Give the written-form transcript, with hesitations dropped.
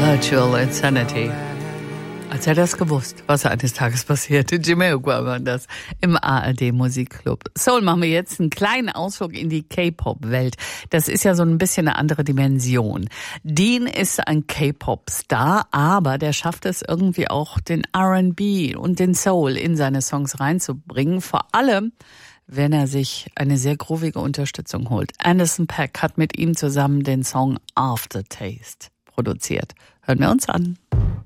Virtual Insanity. Als hätte er es gewusst, was eines Tages passierte. Jamiroquai war das im ARD Musikclub. Soul, machen wir jetzt einen kleinen Ausflug in die K-Pop-Welt. Das ist ja so ein bisschen eine andere Dimension. Dean ist ein K-Pop-Star, aber der schafft es irgendwie auch, den R&B und den Soul in seine Songs reinzubringen. Vor allem, wenn er sich eine sehr groovige Unterstützung holt. Anderson .Paak hat mit ihm zusammen den Song Aftertaste produziert. Hören wir uns an.